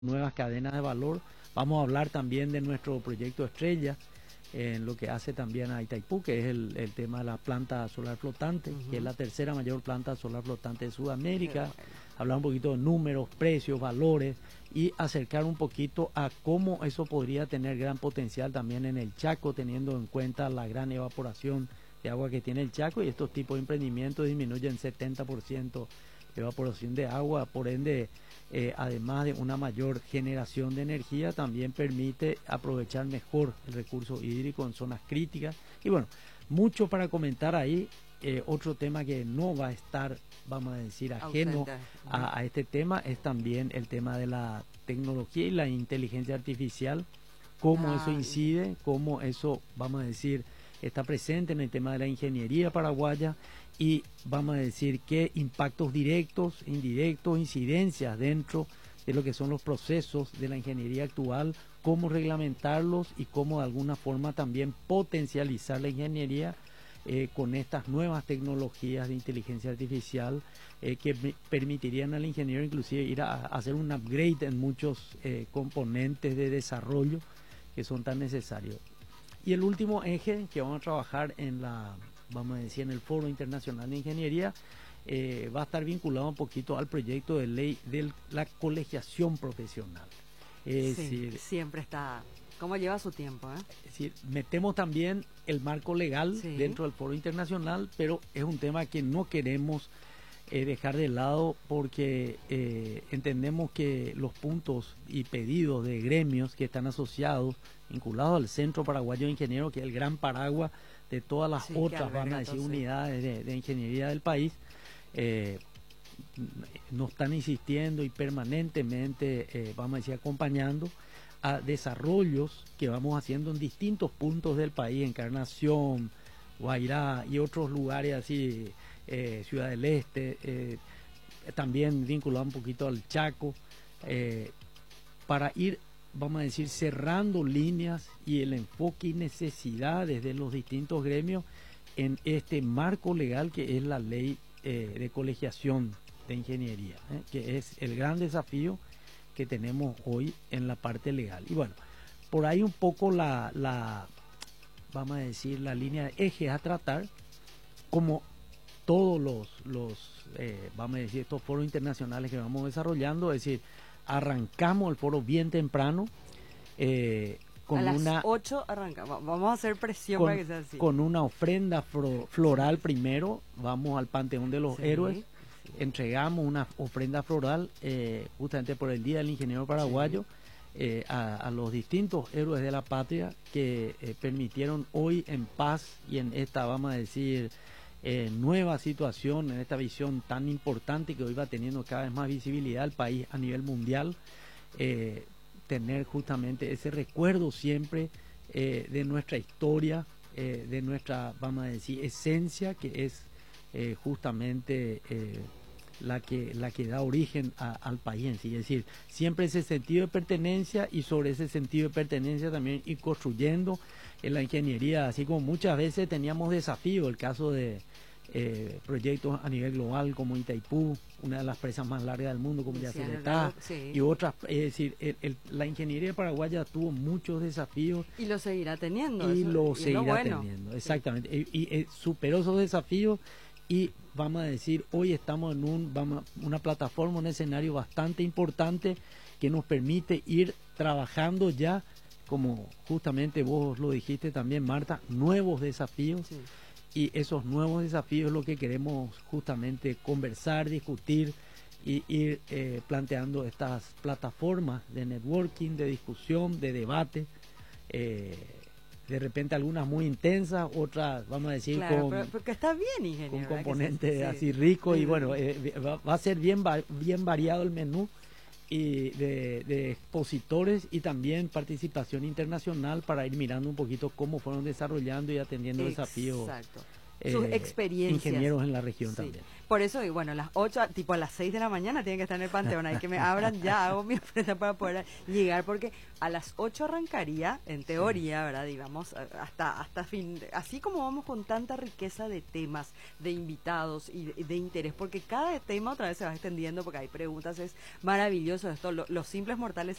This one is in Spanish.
nuevas cadenas de valor. Vamos a hablar también de nuestro proyecto Estrella, en lo que hace también a Itaipú, que es el tema de la planta solar flotante, que es la tercera mayor planta solar flotante de Sudamérica. Bueno. Hablar un poquito de números, precios, valores y acercar un poquito a cómo eso podría tener gran potencial también en el Chaco, teniendo en cuenta la gran evaporación de agua que tiene el Chaco, y estos tipos de emprendimientos disminuyen 70% evaporación de agua, por ende, además de una mayor generación de energía, también permite aprovechar mejor el recurso hídrico en zonas críticas. Y bueno, mucho para comentar ahí. Otro tema que no va a estar, vamos a decir, ajeno a este tema es también el tema de la tecnología y la inteligencia artificial, cómo eso incide, cómo eso, vamos a decir, está presente en el tema de la ingeniería paraguaya, y vamos a decir qué impactos directos, indirectos, incidencias dentro de lo que son los procesos de la ingeniería actual, cómo reglamentarlos y cómo de alguna forma también potencializar la ingeniería con estas nuevas tecnologías de inteligencia artificial que permitirían al ingeniero inclusive ir a hacer un upgrade en muchos componentes de desarrollo que son tan necesarios. Y el último eje que vamos a trabajar en vamos a decir, en el Foro Internacional de Ingeniería, va a estar vinculado un poquito al proyecto de ley de la colegiación profesional. Es decir, siempre está, ¿cómo lleva su tiempo? Es decir, metemos también el marco legal dentro del Foro Internacional, pero es un tema que no queremos dejar de lado, porque entendemos que los puntos y pedidos de gremios que están asociados, vinculados al Centro Paraguayo de Ingenieros, que es el gran paraguas de todas las otras, van a decir, unidades de ingeniería del país, nos están insistiendo y permanentemente, vamos a decir, acompañando a desarrollos que vamos haciendo en distintos puntos del país, Encarnación, Guairá y otros lugares así, Ciudad del Este, también vinculado un poquito al Chaco, para ir, vamos a decir, cerrando líneas y el enfoque y necesidades de los distintos gremios en este marco legal que es la ley de colegiación de ingeniería, que es el gran desafío que tenemos hoy en la parte legal. Y bueno, por ahí un poco vamos a decir, la línea de ejes a tratar, como todos vamos a decir, estos foros internacionales que vamos desarrollando. Es decir, arrancamos el foro bien temprano, con a las 8 arrancamos, vamos a hacer presión para que sea así. Con una ofrenda floral primero, vamos al Panteón de los Héroes, entregamos una ofrenda floral justamente por el Día del Ingeniero Paraguayo, a los distintos héroes de la patria que permitieron hoy en paz y en esta, vamos a decir, nueva situación, en esta visión tan importante que hoy va teniendo cada vez más visibilidad el país a nivel mundial, tener justamente ese recuerdo siempre de nuestra historia, de nuestra, vamos a decir, esencia, que es justamente la que da origen al país en sí. Es decir, siempre ese sentido de pertenencia, y sobre ese sentido de pertenencia también ir construyendo en la ingeniería, así como muchas veces teníamos desafíos, el caso de proyectos a nivel global como Itaipú, una de las presas más largas del mundo como Yacyretá, y otras. Es decir, la ingeniería paraguaya tuvo muchos desafíos y lo seguirá teniendo, y lo seguirá teniendo, exactamente, y superó esos desafíos. Y vamos a decir, hoy estamos en una plataforma, un escenario bastante importante que nos permite ir trabajando ya, como justamente vos lo dijiste también, Marta, nuevos desafíos. Y esos nuevos desafíos es lo que queremos justamente conversar, discutir y ir planteando estas plataformas de networking, de discusión, de debate. De repente algunas muy intensas, otras, vamos a decir, pero que está bien, ingeniero, con componentes así ricos, y bueno, va a ser bien variado el menú, y de expositores y también participación internacional, para ir mirando un poquito cómo fueron desarrollando y atendiendo desafíos sus experiencias. Ingenieros en la región también. Por eso, y bueno, a las 8, tipo a las 6 de la mañana tienen que estar en el Panteón, hay que me abran ya, hago mi ofrenda para poder llegar, porque a las 8 arrancaría, en teoría, ¿verdad? Digamos, hasta fin, así como vamos con tanta riqueza de temas, de invitados y de interés, porque cada tema otra vez se va extendiendo, porque hay preguntas, es maravilloso esto, los simples mortales